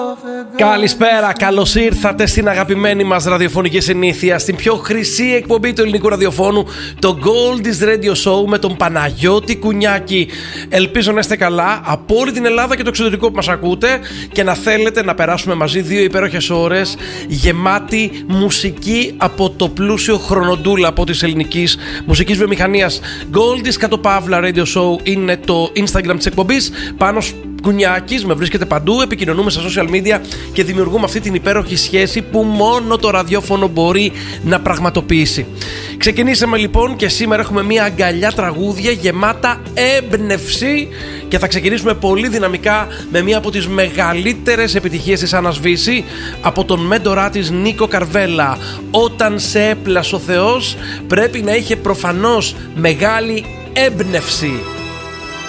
Καλησπέρα, καλώς ήρθατε στην αγαπημένη μας ραδιοφωνική συνήθεια, στην πιο χρυσή εκπομπή του ελληνικού ραδιοφώνου, το Gold's Radio Show με τον Παναγιώτη Κουνιάκη. Ελπίζω να είστε καλά από όλη την Ελλάδα και το εξωτερικό που μας ακούτε και να θέλετε να περάσουμε μαζί 2 υπέροχες ώρες γεμάτη μουσική από το πλούσιο χρονοτούλαπο της ελληνικής μουσικής βιομηχανίας. Gold's Radio Show είναι το Instagram της εκπομπής. Πάνω Κουνιάκης, με βρίσκεται παντού, επικοινωνούμε στα social media και δημιουργούμε αυτή την υπέροχη σχέση που μόνο το ραδιόφωνο μπορεί να πραγματοποιήσει. Ξεκινήσαμε λοιπόν και σήμερα έχουμε μια αγκαλιά τραγούδια γεμάτα έμπνευση και θα ξεκινήσουμε πολύ δυναμικά με μια από τις μεγαλύτερες επιτυχίες της Άννας Βύση από τον μέντορά της Νίκο Καρβέλα. Όταν σε έπλασε ο Θεός, πρέπει να είχε προφανώς μεγάλη έμπνευση.